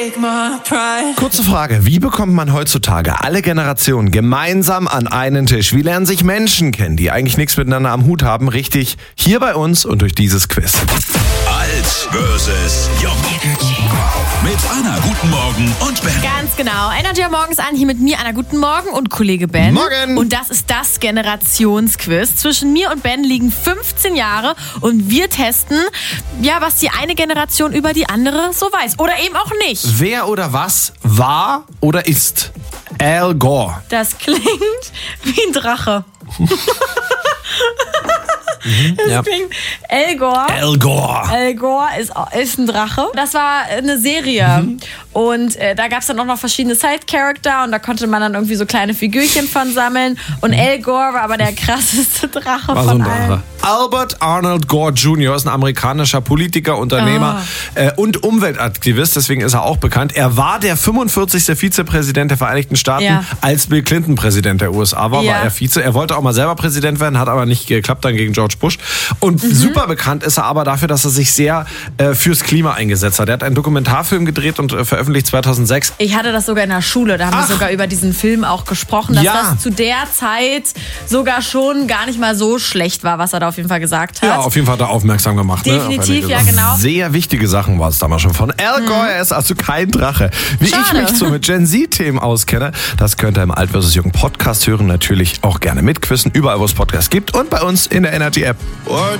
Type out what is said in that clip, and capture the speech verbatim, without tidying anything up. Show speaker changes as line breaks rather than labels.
take my pride.
Kurze Frage, wie bekommt man heutzutage alle Generationen gemeinsam an einen Tisch? Wie lernen sich Menschen kennen, die eigentlich nichts miteinander am Hut haben? Richtig, hier bei uns und durch dieses Quiz.
Alt versus Jung. Mit Anna, guten Morgen und Ben.
Ganz genau. Energy morgens an, hier mit mir, Anna, guten Morgen und Kollege Ben.
Morgen.
Und das ist das Generationsquiz. Zwischen mir und Ben liegen fünfzehn Jahre und wir testen, ja, was die eine Generation über die andere so weiß. Oder eben auch nicht.
Wer oder was war oder ist Al Gore?
Das klingt wie ein Drache. Das
ja.
klingt Al Gore.
Al Gore.
Al Gore ist, ist ein Drache. Das war eine Serie. Mhm. Und äh, da gab es dann auch noch verschiedene Side-Character und da konnte man dann irgendwie so kleine Figürchen von sammeln. Und Al Gore war aber der krasseste Drache
War
von
so ein
allen.
Drache. Albert Arnold Gore Junior ist ein amerikanischer Politiker, Unternehmer
Oh.
äh, und Umweltaktivist, deswegen ist er auch bekannt. Er war der fünfundvierzigste Vizepräsident der Vereinigten Staaten.
Ja.
Als Bill Clinton Präsident der U S A war,
Ja.
war er Vize. Er wollte auch mal selber Präsident werden, hat aber nicht geklappt, dann gegen George Bush. Und
Mhm.
super bekannt ist er aber dafür, dass er sich sehr äh, fürs Klima eingesetzt hat. Er hat einen Dokumentarfilm gedreht und äh, veröffentlicht zweitausendsechs.
Ich hatte das sogar in der Schule, da haben
Ach.
wir sogar über diesen Film auch gesprochen, dass
Ja.
das zu der Zeit sogar schon gar nicht mal so schlecht war, was er da auf jeden Fall gesagt hat.
Ja, auf jeden Fall hat er aufmerksam gemacht.
Definitiv,
ne, auf
ja, genau.
Sehr wichtige Sachen war es damals schon von Al Gore. Er ist also kein Drache. Wie
Schade.
ich mich so mit Gen Z-Themen auskenne, das könnt ihr im Alt versus Jung Podcast hören. Natürlich auch gerne mitquissen, überall wo es Podcasts gibt und bei uns in der Energy App. Und